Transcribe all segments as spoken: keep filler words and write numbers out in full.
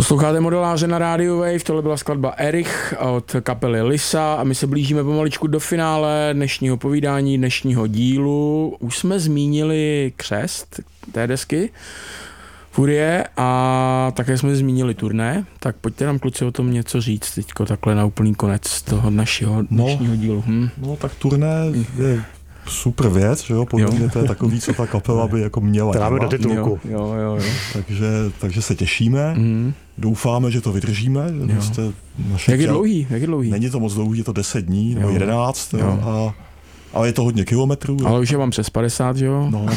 Posloucháte Modeláře na rádiu Wave, tohle byla skladba Erich od kapely Lisa a my se blížíme pomaličku do finále dnešního povídání, dnešního dílu. Už jsme zmínili křest té desky Furie a také jsme zmínili turné, tak pojďte nám kluci o tom něco říct teďko takhle na úplný konec toho našeho dnešního no, dílu. Hm. No tak turné je super věc, že jo, podle mě to je takový, co ta kapela by jako měla. Tráme do titulku. Jo, jo, jo, jo. Takže, takže se těšíme, mm. doufáme, že to vydržíme. Že naše jak je tělo, dlouhý? Jak je dlouhý? Není to moc dlouhý, je to deset dní, nebo jedenáct, jo. Jo, a, ale je to hodně kilometrů. Ale už je vám přes padesát, že jo? No.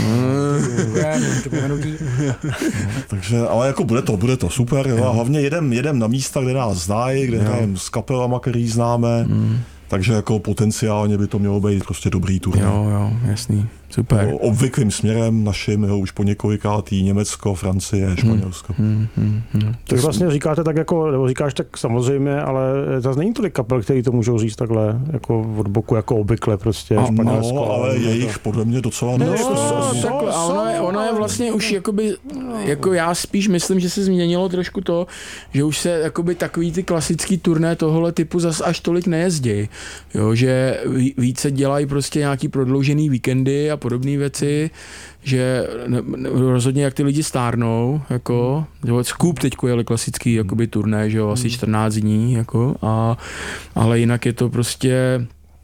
no takže, ale jako bude to, bude to super, jo. A hlavně jedem, jedem na místa, kde nás znají, kde hrajeme s kapelama, který známe. Mm. Takže jako potenciálně by to mělo být prostě dobrý turné. Jo, jo, jasný, super. O, obvyklým směrem našim, jo, už po několikátý Německo, Francie, Španělsko. Hmm, hmm, hmm. Tak vlastně říkáte tak jako, nebo říkáš tak samozřejmě, ale zase není tolik kapel, který to můžou říct takhle jako od boku, jako obvykle prostě a, Španělsko. No, ale je jich podle mě docela no, takhle, a ono je, ono je vlastně už jakoby, jako já spíš myslím, že se změnilo trošku to, že už se jakoby takový ty klasický turné tohohle typu zas až tolik nejezdí. Jo, že více dělají prostě nějaký prodloužený víkendy a podobné věci, že rozhodně jak ty lidi stárnou, jako, Scoop teďko jeli klasický jakoby turné, že jo, asi čtrnáct dní, jako, a, ale jinak je to prostě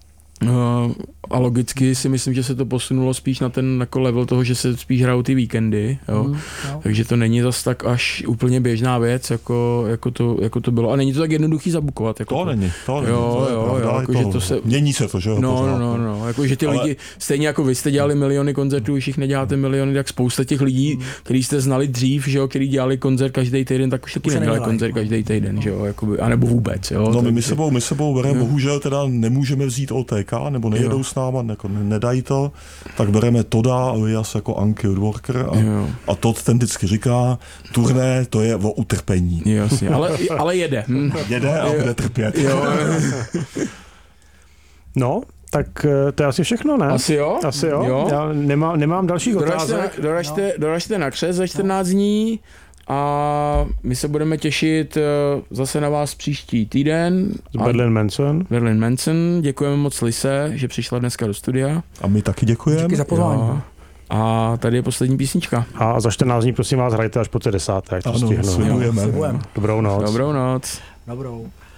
a logicky si myslím, že se to posunulo spíš na ten jako level toho, že se spíš hrajou ty víkendy, jo. Mm, no. Takže to není zas tak až úplně běžná věc, jako, jako, to, jako to bylo. A není to tak jednoduchý zabukovat. Jako to, to není, to není. Jo, to je jo, pravda, jo, jako, to, že to se... Mění se to, že jo? No, no, no, no, jako, že ty ale... lidi, stejně jako vy jste dělali miliony koncertů, už jich neděláte miliony, tak spousta těch lidí, mm. který jste znali dřív, že jo, který dělali koncert každý týden, tak už taky nedělali koncert každý týden, že jo, jakoby, anebo vůbec, jo. No, my, my sebou, my sebou bereme, bohužel teda nemůžeme vzít O T K, nebo nejedou jo. s náma, jako nedají to, tak bereme Toda alias jako Anki Woodworker a, a Tod ten vždycky říká, turné to je o utrpení. Jasně, ale, ale jede. Hm. Jede a bude trpět. Jo. No, tak to je asi všechno, ne? Asi jo. Asi jo. jo. Já nemá, nemám dalších otázek. Doražte, no. doražte na křest za čtrnáct dní a my se budeme těšit zase na vás příští týden. Z Berlin Manson. Berlin Manson. Děkujeme moc Lise, že přišla dneska do studia. A my taky děkujeme. Díky za pozvání. Jo. A tady je poslední písnička. A za čtrnáct dní prosím vás hrajte až po té desáté, ať to ano, stihnu. Slibujeme. Dobrou noc. Dobrou noc. Dobrou.